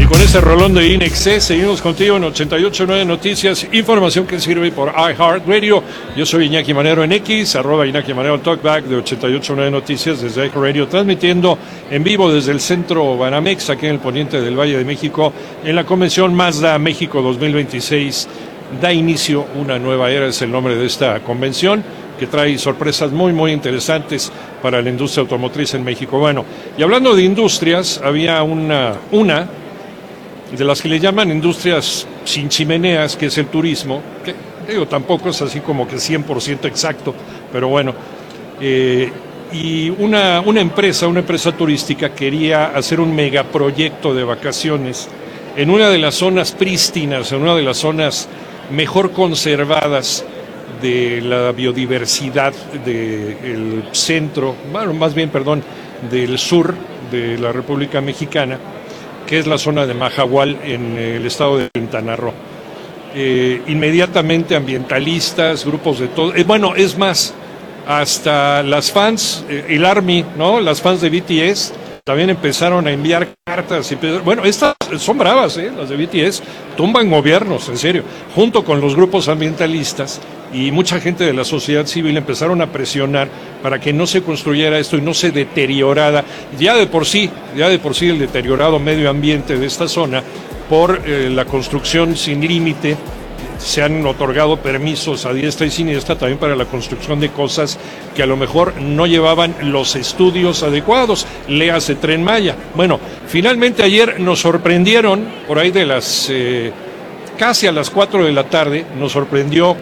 Y con este rolón de INXC seguimos contigo en 88.9 Noticias, información que sirve por iHeartRadio. Yo soy Iñaki Manero en X, @Iñaki Manero Talkback de 88.9 Noticias desde iHeartRadio, transmitiendo en vivo desde el centro Banamex, aquí en el poniente del Valle de México, en la convención Mazda México 2026. Da inicio una nueva era, es el nombre de esta convención, que trae sorpresas muy interesantes para la industria automotriz en México. Bueno, y hablando de industrias, había una de las que le llaman industrias sin chimeneas, que es el turismo, que digo, tampoco es así como que 100% exacto, pero bueno, y una empresa turística quería hacer un megaproyecto de vacaciones en una de las zonas prístinas, en una de las zonas mejor conservadas de la biodiversidad del centro, bueno, más bien, perdón, del sur de la República Mexicana, que es la zona de Mahahual en el estado de Quintana Roo. Inmediatamente ambientalistas, grupos de todo, bueno, es más, hasta las fans, el ARMY, ¿no? Las fans de BTS también empezaron a enviar cartas y bueno, estas son bravas, las de BTS, tumban gobiernos, en serio, junto con los grupos ambientalistas, y mucha gente de la sociedad civil empezaron a presionar para que no se construyera esto y no se deteriorara ya de por sí el deteriorado medio ambiente de esta zona por la construcción sin límite. Se han otorgado permisos a diestra y siniestra también para la construcción de cosas que a lo mejor no llevaban los estudios adecuados, léase Tren Maya. Bueno, finalmente ayer nos sorprendieron, por ahí de las casi a las 4 de la tarde, nos sorprendió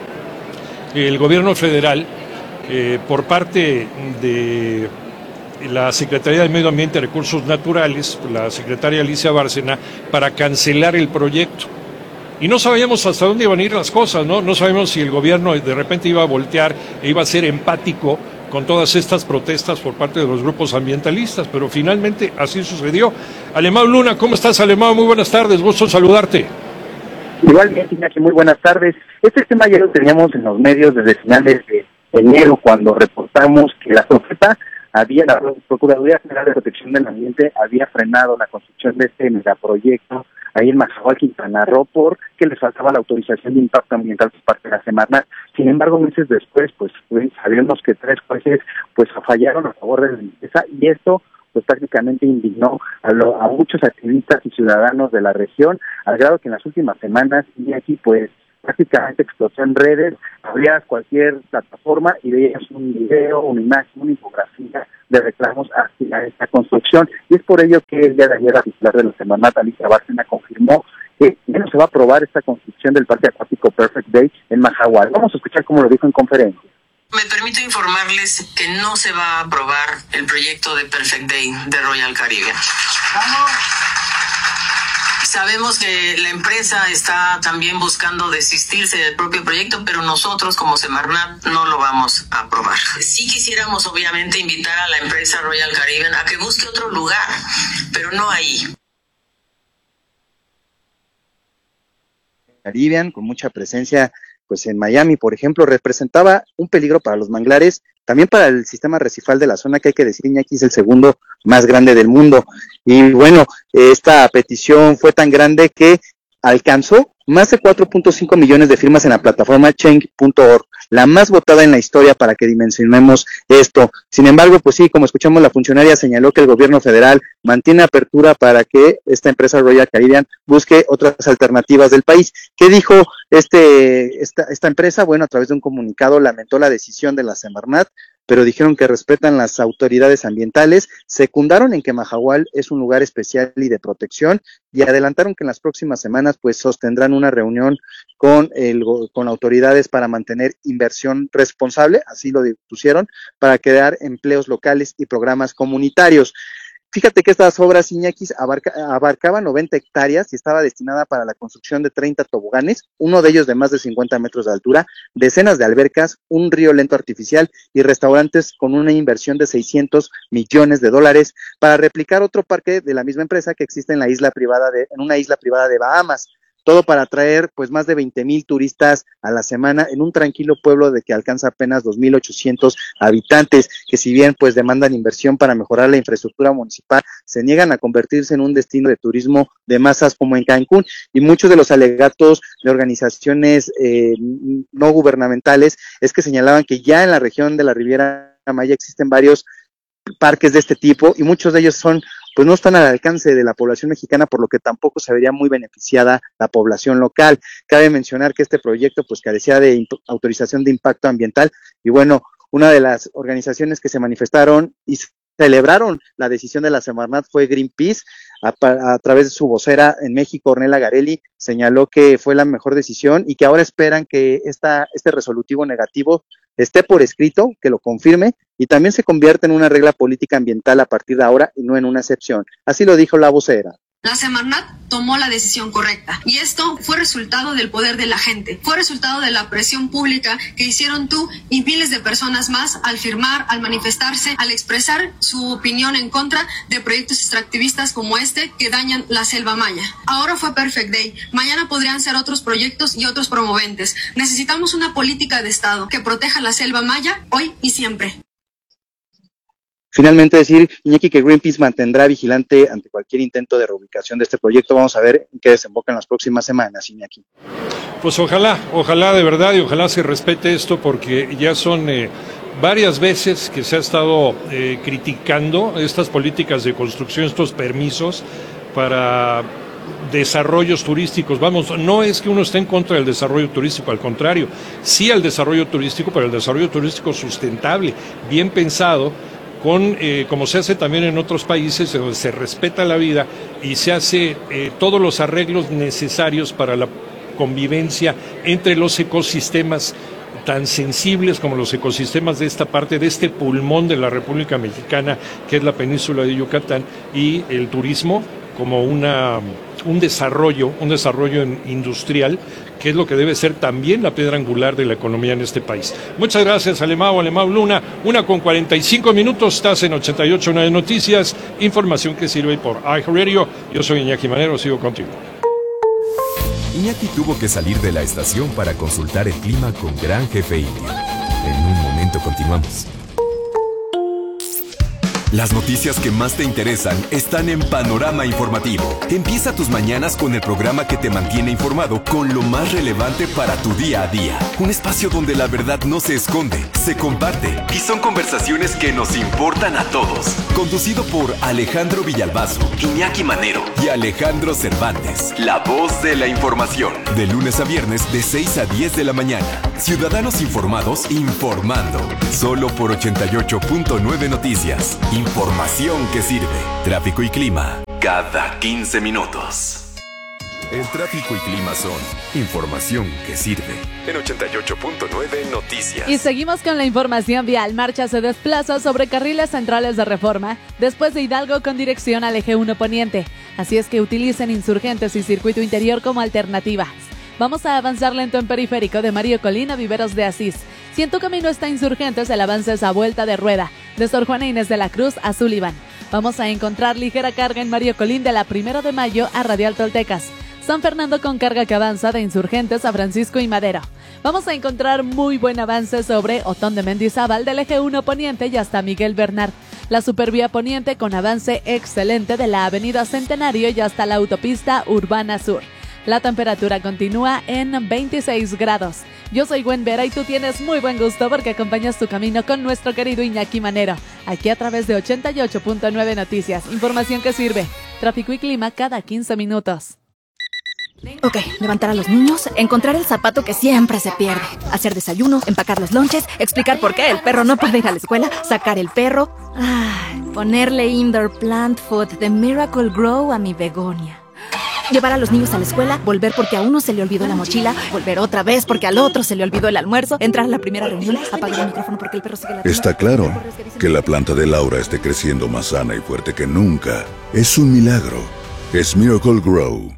el gobierno federal por parte de la Secretaría de Medio Ambiente y Recursos Naturales, la secretaria Alicia Bárcena, para cancelar el proyecto. Y no sabíamos hasta dónde iban a ir las cosas, ¿no? No sabíamos si el gobierno de repente iba a voltear e iba a ser empático con todas estas protestas por parte de los grupos ambientalistas, pero finalmente así sucedió. Alemão Luna, ¿cómo estás, Alemão? Muy buenas tardes, gusto en saludarte. Igualmente, Iñaki, muy buenas tardes. Este tema ya lo teníamos en los medios desde finales de enero, cuando reportamos que la Procuraduría General de Protección del Ambiente había frenado la construcción de este megaproyecto ahí en Mahahual, Quintana Roo, porque les faltaba la autorización de impacto ambiental por parte de la Semarnat. Sin embargo, meses después, pues sabemos que 3 jueces fallaron a favor de la empresa, y esto pues prácticamente indignó a muchos activistas y ciudadanos de la región, al grado que en las últimas semanas, y aquí pues prácticamente explotó en redes, abrías cualquier plataforma y veías un video, una imagen, una infografía de reclamos hacia esta construcción, y es por ello que el día de ayer la titular de la Semarnat, Alicia Bárcena, confirmó que ya no se va a aprobar esta construcción del parque acuático Perfect Day en Mahahual. Vamos a escuchar cómo lo dijo en conferencia. Me permito informarles que no se va a aprobar el proyecto de Perfect Day de Royal Caribbean. ¡Vamos! Sabemos que la empresa está también buscando desistirse del propio proyecto, pero nosotros como Semarnat no lo vamos a aprobar. Sí quisiéramos obviamente invitar a la empresa Royal Caribbean a que busque otro lugar, pero no ahí. Caribbean, con mucha presencia pues en Miami, por ejemplo, representaba un peligro para los manglares, también para el sistema arrecifal de la zona, que hay que decir, Iñaki, es el segundo más grande del mundo. Y bueno, esta petición fue tan grande que alcanzó más de 4.5 millones de firmas en la plataforma Change.org, la más votada en la historia, para que dimensionemos esto. Sin embargo, pues sí, como escuchamos, la funcionaria señaló que el gobierno federal mantiene apertura para que esta empresa Royal Caribbean busque otras alternativas del país. ¿Qué dijo esta empresa? Bueno, a través de un comunicado lamentó la decisión de la Semarnat, pero dijeron que respetan las autoridades ambientales, secundaron en que Mahahual es un lugar especial y de protección, y adelantaron que en las próximas semanas pues sostendrán una reunión con autoridades para mantener inversión responsable, así lo pusieron, para crear empleos locales y programas comunitarios. Fíjate que estas obras, Iñaki, abarcaban 90 hectáreas y estaba destinada para la construcción de 30 toboganes, uno de ellos de más de 50 metros de altura, decenas de albercas, un río lento artificial y restaurantes, con una inversión de $600 millones para replicar otro parque de la misma empresa que existe en una isla privada de Bahamas. todo para atraer pues más de 20,000 turistas a la semana en un tranquilo pueblo de que alcanza apenas 2,800 habitantes, que si bien pues demandan inversión para mejorar la infraestructura municipal, se niegan a convertirse en un destino de turismo de masas como en Cancún, y muchos de los alegatos de organizaciones no gubernamentales es que señalaban que ya en la región de la Riviera Maya existen varios parques de este tipo y muchos de ellos pues no están al alcance de la población mexicana, por lo que tampoco se vería muy beneficiada la población local. Cabe mencionar que este proyecto pues carecía de autorización de impacto ambiental, y bueno, una de las organizaciones que se manifestaron y celebraron la decisión de la Semarnat fue Greenpeace. A través de su vocera en México, Ornella Garelli, señaló que fue la mejor decisión y que ahora esperan que este resolutivo negativo esté por escrito, que lo confirme y también se convierta en una regla política ambiental a partir de ahora y no en una excepción. Así lo dijo la vocera. La Semarnat tomó la decisión correcta y esto fue resultado del poder de la gente, fue resultado de la presión pública que hicieron tú y miles de personas más al firmar, al manifestarse, al expresar su opinión en contra de proyectos extractivistas como este que dañan la selva maya. Ahora fue Perfect Day, mañana podrían ser otros proyectos y otros promoventes. Necesitamos una política de Estado que proteja la selva maya hoy y siempre. Finalmente decir, Iñaki, que Greenpeace mantendrá vigilante ante cualquier intento de reubicación de este proyecto. Vamos a ver en qué desemboca en las próximas semanas, Iñaki. Pues ojalá de verdad, y ojalá se respete esto, porque ya son varias veces que se ha estado criticando estas políticas de construcción, estos permisos para desarrollos turísticos. Vamos, no es que uno esté en contra del desarrollo turístico, al contrario, sí al desarrollo turístico, pero el desarrollo turístico sustentable, bien pensado, como se hace también en otros países, donde se respeta la vida y se hace todos los arreglos necesarios para la convivencia entre los ecosistemas tan sensibles como los ecosistemas de esta parte, de este pulmón de la República Mexicana, que es la península de Yucatán, y el turismo como un desarrollo industrial, que es lo que debe ser también la piedra angular de la economía en este país. Muchas gracias, Alemão Luna. 1:45, estás en 88.9 Noticias, información que sirve por iHeartRadio. Yo soy Iñaki Manero, sigo contigo. Iñaki tuvo que salir de la estación para consultar el clima con Gran Jefe Indio. En un momento continuamos. Las noticias que más te interesan están en Panorama Informativo. Empieza tus mañanas con el programa que te mantiene informado con lo más relevante para tu día a día. Un espacio donde la verdad no se esconde, se comparte y son conversaciones que nos importan a todos. Conducido por Alejandro Villalbazo, Iñaki Manero y Alejandro Cervantes. La voz de la información. De lunes a viernes de 6 a 10 de la mañana. Ciudadanos informados informando. Solo por 88.9 Noticias. Información que sirve. Tráfico y clima cada 15 minutos. El tráfico y clima son información que sirve. En 88.9 Noticias. Y seguimos con la información vial. Marcha se desplaza sobre carriles centrales de Reforma después de Hidalgo con dirección al eje 1 Poniente. Así es que utilicen Insurgentes y Circuito Interior como alternativas. Vamos a avanzar lento en Periférico de Mario Colín a Viveros de Asís. Si en tu camino está Insurgentes, el avance es a vuelta de rueda, de Sor Juana Inés de la Cruz a Sullivan. Vamos a encontrar ligera carga en Mario Colín de la 1 de Mayo a Radial Toltecas. San Fernando con carga que avanza de Insurgentes a Francisco y Madero. Vamos a encontrar muy buen avance sobre Otón de Mendizábal del eje 1 Poniente y hasta Miguel Bernard. La Supervía Poniente con avance excelente de la Avenida Centenario y hasta la Autopista Urbana Sur. La temperatura continúa en 26 grados. Yo soy Gwen Vera y tú tienes muy buen gusto porque acompañas tu camino con nuestro querido Iñaki Manero, aquí a través de 88.9 Noticias. Información que sirve. Tráfico y clima cada 15 minutos. Ok, levantar a los niños, encontrar el zapato que siempre se pierde, hacer desayuno, empacar los lonches, explicar por qué el perro no puede ir a la escuela, sacar el perro, ponerle indoor plant food de Miracle Grow a mi begonia. Llevar a los niños a la escuela, volver porque a uno se le olvidó la mochila, volver otra vez porque al otro se le olvidó el almuerzo, entrar a la primera reunión, apagar el micrófono porque el perro sigue ladrando. Está claro que la planta de Laura esté creciendo más sana y fuerte que nunca. Es un milagro. Es Miracle Grow.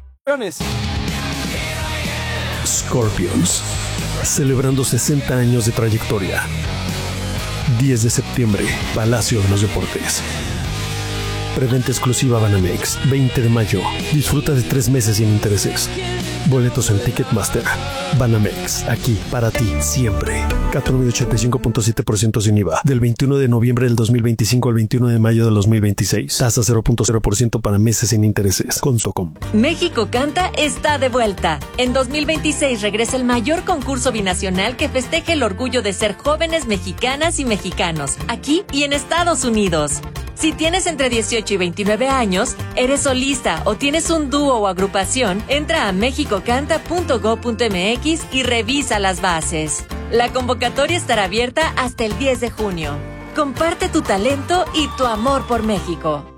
Scorpions, celebrando 60 años de trayectoria. 10 de septiembre, Palacio de los Deportes. Preventa exclusiva Banamex, 20 de mayo. Disfruta de 3 meses sin intereses. Boletos en Ticketmaster. Banamex, aquí, para ti, siempre. CAT 85.7% sin IVA. Del 21 de noviembre del 2025 al 21 de mayo del 2026. Tasa 0.0% para meses sin intereses. Consocom. México Canta está de vuelta. En 2026 regresa el mayor concurso binacional que festeja el orgullo de ser jóvenes mexicanas y mexicanos, aquí y en Estados Unidos. Si tienes entre 18 y 29 años, eres solista o tienes un dúo o agrupación, entra a mexicocanta.go.mx y revisa las bases. La convocatoria estará abierta hasta el 10 de junio. Comparte tu talento y tu amor por México.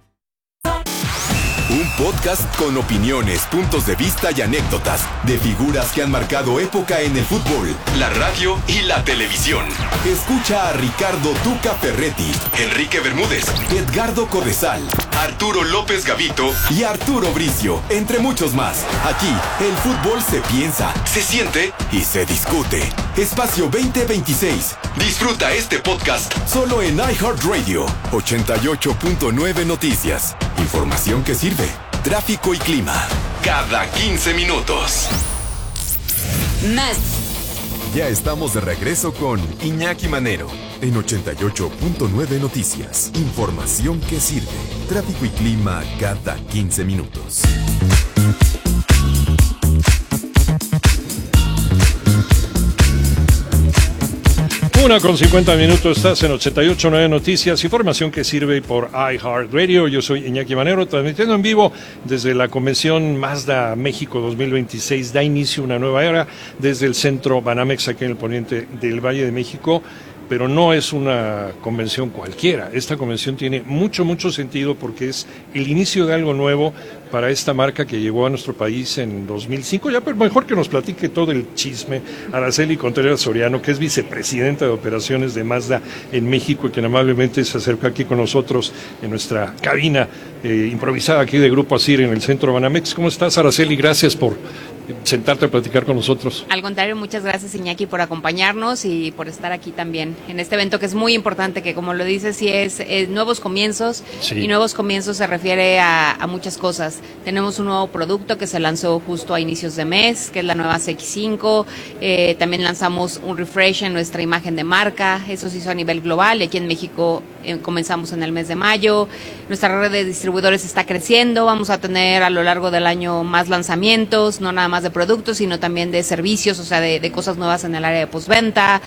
Un podcast con opiniones, puntos de vista y anécdotas de figuras que han marcado época en el fútbol, la radio y la televisión. Escucha a Ricardo Tuca Ferretti, Enrique Bermúdez, Edgardo Codesal, Arturo López Gavito y Arturo Bricio, entre muchos más. Aquí, el fútbol se piensa, se siente y se discute. Espacio 2026. Disfruta este podcast solo en iHeartRadio. 88.9 Noticias. Información que sirve. Tráfico y clima. Cada 15 minutos. Más. Ya estamos de regreso con Iñaki Manero. En 88.9 Noticias. Información que sirve. Tráfico y clima cada 15 minutos. 1:50, estás en 88.9 Noticias, información que sirve por iHeartRadio. Yo soy Iñaki Manero, transmitiendo en vivo desde la convención Mazda México 2026. Da inicio una nueva era desde el centro Banamex, aquí en el poniente del Valle de México. Pero no es una convención cualquiera. Esta convención tiene mucho sentido porque es el inicio de algo nuevo para esta marca que llegó a nuestro país en 2005. Ya, pero mejor que nos platique todo el chisme Araceli Contreras Soriano, que es vicepresidenta de operaciones de Mazda en México y quien amablemente se acerca aquí con nosotros en nuestra cabina improvisada aquí de Grupo Asir en el centro Banamex. ¿Cómo estás, Araceli? Gracias por sentarte a platicar con nosotros. Al contrario, muchas gracias, Iñaki, por acompañarnos y por estar aquí también en este evento que es muy importante, que como lo dices, sí es nuevos comienzos. Sí. Y nuevos comienzos se refiere a muchas cosas. Tenemos un nuevo producto que se lanzó justo a inicios de mes, que es la nueva CX5. También lanzamos un refresh en nuestra imagen de marca. Eso se hizo a nivel global y aquí en México comenzamos en el mes de mayo. Nuestra red de distribuidores está creciendo. Vamos a tener a lo largo del año más lanzamientos, no nada más de productos, sino también de servicios, o sea, de cosas nuevas en el área de postventa.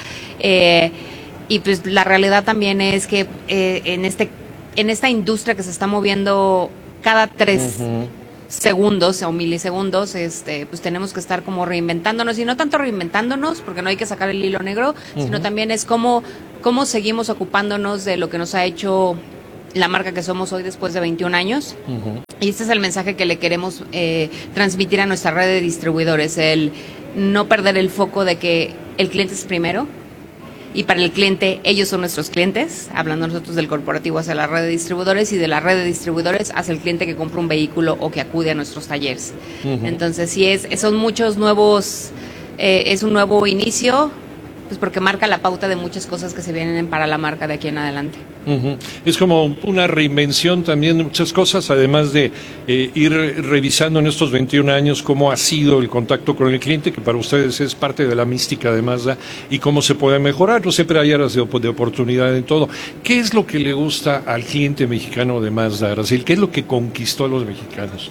Y pues la realidad también es que en esta industria que se está moviendo cada 3 segundos o milisegundos, pues tenemos que estar como reinventándonos, y no tanto reinventándonos, porque no hay que sacar el hilo negro, sino también es cómo seguimos ocupándonos de lo que nos ha hecho la marca que somos hoy después de 21 años. Y este es el mensaje que le queremos transmitir a nuestra red de distribuidores, el no perder el foco de que el cliente es primero, y para el cliente ellos son nuestros clientes, hablando nosotros del corporativo hacia la red de distribuidores y de la red de distribuidores hacia el cliente que compra un vehículo o que acude a nuestros talleres. Entonces sí, son muchos nuevos, es un nuevo inicio, pues porque marca la pauta de muchas cosas que se vienen para la marca de aquí en adelante. Es como una reinvención también de muchas cosas, además de ir revisando en estos 21 años cómo ha sido el contacto con el cliente, que para ustedes es parte de la mística de Mazda, y cómo se puede mejorar. No siempre hay áreas de oportunidad en todo. ¿Qué es lo que le gusta al cliente mexicano de Mazda, Araceli? ¿Qué es lo que conquistó a los mexicanos?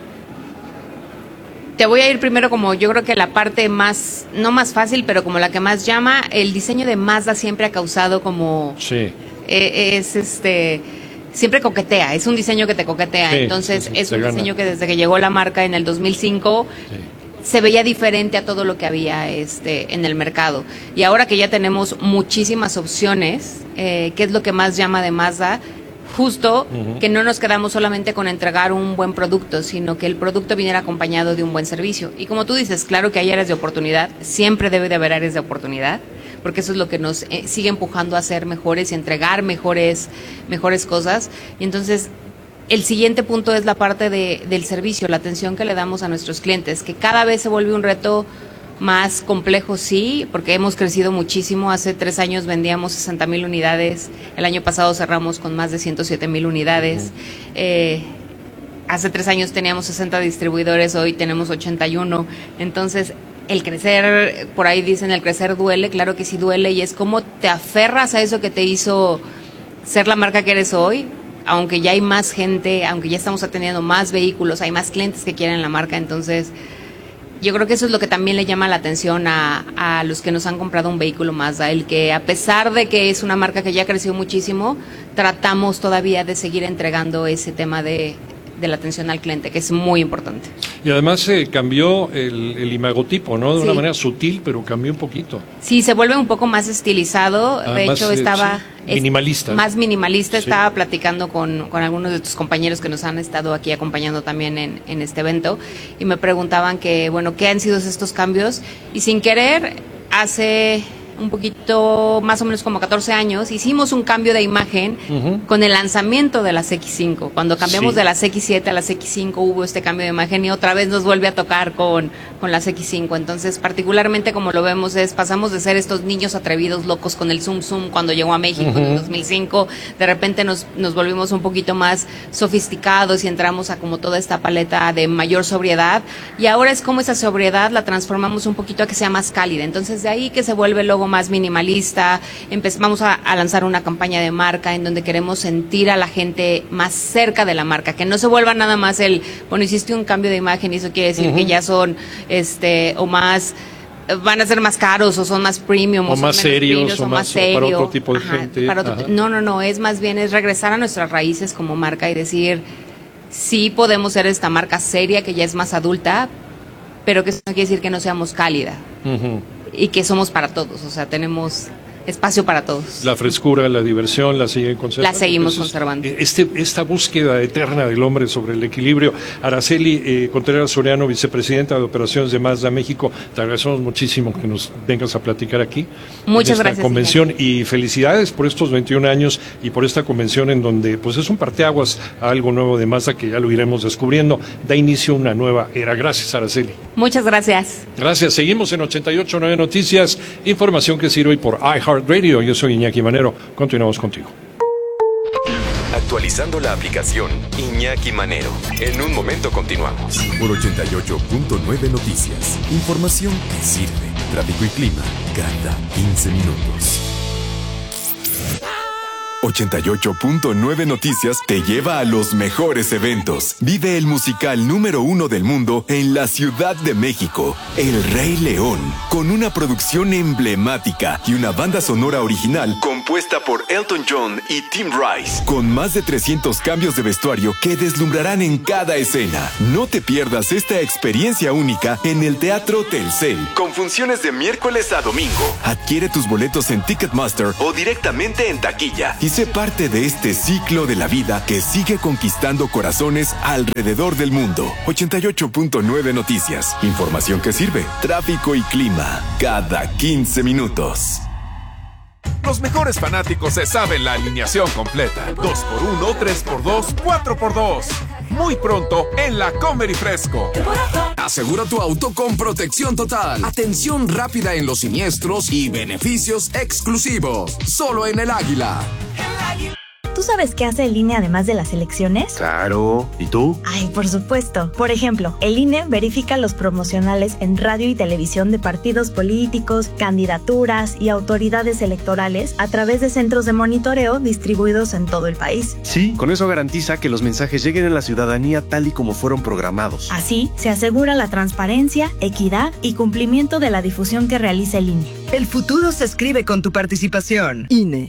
Te voy a ir primero como yo creo que la parte más, no más fácil, pero como la que más llama. El diseño de Mazda siempre ha causado como... Sí. Siempre coquetea, es un diseño que te coquetea. Sí, entonces es un diseño que desde que llegó la marca en el 2005 se veía diferente a todo lo que había en el mercado. Y ahora que ya tenemos muchísimas opciones, ¿qué es lo que más llama de Mazda? Justo que no nos quedamos solamente con entregar un buen producto, sino que el producto viniera acompañado de un buen servicio. Y como tú dices, claro que hay áreas de oportunidad, siempre debe de haber áreas de oportunidad, porque eso es lo que nos sigue empujando a ser mejores y entregar mejores cosas. Y entonces el siguiente punto es la parte del servicio, la atención que le damos a nuestros clientes, que cada vez se vuelve un reto más complejo, sí, porque hemos crecido muchísimo. Hace 3 años vendíamos 60,000 unidades, el año pasado cerramos con más de 107,000 unidades. hace 3 años teníamos 60 distribuidores, hoy tenemos 81. Entonces, el crecer, por ahí dicen, el crecer duele, claro que sí duele, y es como te aferras a eso que te hizo ser la marca que eres hoy, aunque ya hay más gente, aunque ya estamos atendiendo más vehículos, hay más clientes que quieren la marca. Entonces yo creo que eso es lo que también le llama la atención a los que nos han comprado un vehículo Mazda, el que a pesar de que es una marca que ya creció muchísimo, tratamos todavía de seguir entregando ese tema de la atención al cliente, que es muy importante. Y además cambió el imagotipo, ¿no? De una manera sutil, pero cambió un poquito. Sí, se vuelve un poco más estilizado. De hecho, estaba minimalista. Más minimalista. Sí. Estaba platicando con algunos de tus compañeros que nos han estado aquí acompañando también en este evento, y me preguntaban que, bueno, ¿qué han sido estos cambios? Y sin querer, hace un poquito, más o menos como 14 años, hicimos un cambio de imagen con el lanzamiento de las X5. Cuando cambiamos de las X7 a las X5 hubo este cambio de imagen, y otra vez nos vuelve a tocar con las X5. Entonces, particularmente como lo vemos, pasamos de ser estos niños atrevidos locos con el Zoom cuando llegó a México en el 2005, de repente nos volvimos un poquito más sofisticados y entramos a como toda esta paleta de mayor sobriedad, y ahora es como esa sobriedad la transformamos un poquito a que sea más cálida. Entonces, de ahí que se vuelve luego más minimalista. Vamos a lanzar una campaña de marca en donde queremos sentir a la gente más cerca de la marca, que no se vuelva nada más hiciste un cambio de imagen y eso quiere decir que ya son o más, van a ser más caros o son más premium o más serios o más serios para otro tipo de gente. No, es más bien es regresar a nuestras raíces como marca y decir, sí podemos ser esta marca seria que ya es más adulta, pero que eso no quiere decir que no seamos cálida. Y que somos para todos, o sea, tenemos espacio para todos. La frescura, la diversión, la siguen conservando. La seguimos conservando. Esta búsqueda eterna del hombre sobre el equilibrio. Araceli Contreras Soriano, vicepresidenta de Operaciones de Mazda México, te agradecemos muchísimo que nos vengas a platicar aquí. Muchas en esta gracias. Convención, y felicidades por estos 21 años y por esta convención en donde pues es un parteaguas a algo nuevo de Mazda que ya lo iremos descubriendo. Da inicio a una nueva era. Gracias, Araceli. Muchas gracias. Gracias. Seguimos en 88.9 Noticias, información que sirve hoy por iHeartRadio. Yo soy Iñaki Manero. Continuamos contigo. Actualizando la aplicación Iñaki Manero. En un momento continuamos. Por 88.9 Noticias. Información que sirve. Tráfico y clima cada 15 minutos. 88.9 Noticias te lleva a los mejores eventos. Vive el musical número 1 del mundo en la Ciudad de México, El Rey León, con una producción emblemática y una banda sonora original compuesta por Elton John y Tim Rice, con más de 300 cambios de vestuario que deslumbrarán en cada escena. No te pierdas esta experiencia única en el Teatro Telcel, con funciones de miércoles a domingo. Adquiere tus boletos en Ticketmaster o directamente en taquilla y sé parte de este ciclo de la vida que sigue conquistando corazones alrededor del mundo. 88.9 Noticias. Información que sirve. Tráfico y clima cada 15 minutos. Los mejores fanáticos se saben la alineación completa. 2x1, 3x2, 4x2. Muy pronto en la Comer y Fresco. Asegura tu auto con protección total, atención rápida en los siniestros y beneficios exclusivos. Solo en el Águila. ¿Tú sabes qué hace el INE además de las elecciones? Claro. ¿Y tú? Ay, por supuesto. Por ejemplo, el INE verifica los promocionales en radio y televisión de partidos políticos, candidaturas y autoridades electorales a través de centros de monitoreo distribuidos en todo el país. Sí, con eso garantiza que los mensajes lleguen a la ciudadanía tal y como fueron programados. Así, se asegura la transparencia, equidad y cumplimiento de la difusión que realiza el INE. El futuro se escribe con tu participación. INE.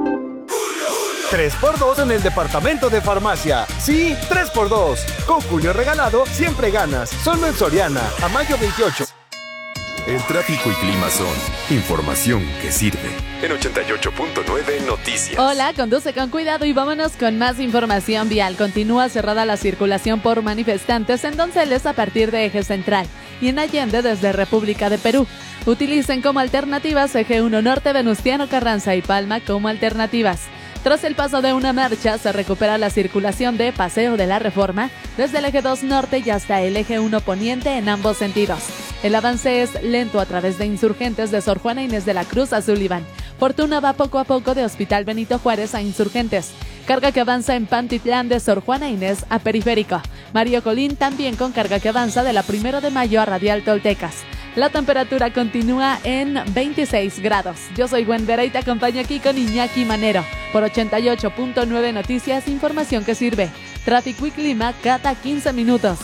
3x2 en el departamento de farmacia. Sí, 3x2. Con Julio Regalado siempre ganas. Solo en Soriana, a mayo 28. El tráfico y clima son información que sirve. En 88.9 Noticias. Hola, conduce con cuidado y vámonos con más información vial. Continúa cerrada la circulación por manifestantes en Donceles a partir de Eje Central y en Allende desde República de Perú. Utilicen como alternativas Eje 1 Norte, Venustiano Carranza y Palma como alternativas. Tras el paso de una marcha, se recupera la circulación de Paseo de la Reforma desde el Eje 2 Norte y hasta el Eje 1 Poniente en ambos sentidos. El avance es lento a través de Insurgentes de Sor Juana Inés de la Cruz a Sullivan. Fortuna va poco a poco de Hospital Benito Juárez a Insurgentes. Carga que avanza en Pantitlán de Sor Juana Inés a Periférico. Mario Colín también con carga que avanza de la 1 de mayo a Radial Toltecas. La temperatura continúa en 26 grados. Yo soy Gwen Vera y te acompaño aquí con Iñaki Manero por 88.9 Noticias, información que sirve. Tráfico y clima cada 15 minutos.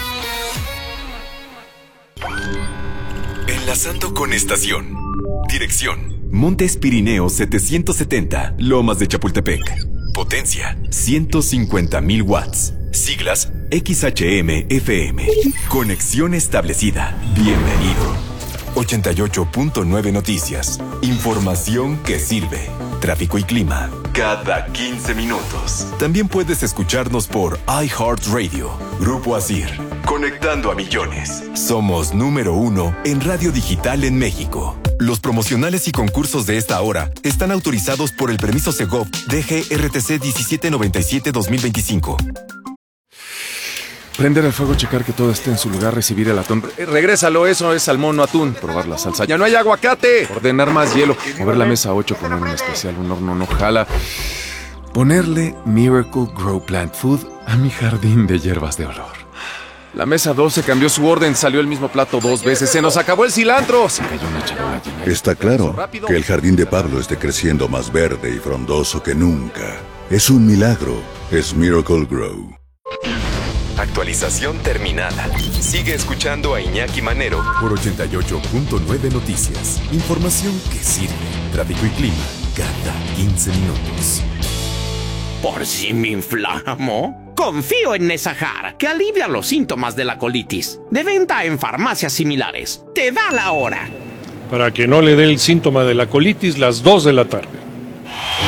Enlazando con estación. Dirección: Montes Pirineos 770, Lomas de Chapultepec. Potencia: 150,000 watts. Siglas: XHM-FM. Conexión establecida. Bienvenido. 88.9 Noticias. Información que sirve. Tráfico y clima cada 15 minutos. También puedes escucharnos por iHeartRadio. Grupo Asir. Conectando a millones. Somos número 1 en radio digital en México. Los promocionales y concursos de esta hora están autorizados por el permiso Segov DGRTC 1797-2025. Prender el fuego, checar que todo esté en su lugar, recibir el atún. Regrésalo, eso es salmón, no atún. Probar la salsa. ¡Ya no hay aguacate! Ordenar más hielo. Mover la mesa 8, poner un especial, un horno no jala. Ponerle Miracle Grow Plant Food a mi jardín de hierbas de olor. La mesa 12 cambió su orden, salió el mismo plato 2 veces. ¡Se nos acabó el cilantro! Se cayó una charola llena. Está claro que el jardín de Pablo esté creciendo más verde y frondoso que nunca. Es un milagro. Es Miracle Grow. Actualización terminada. Sigue escuchando a Iñaki Manero por 88.9 Noticias. Información que sirve. Tráfico y clima cada 15 minutos. ¿Por si me inflamo? Confío en Nesajar, que alivia los síntomas de la colitis. De venta en farmacias similares. Te da la hora. Para que no le dé el síntoma de la colitis, las 2 de la tarde.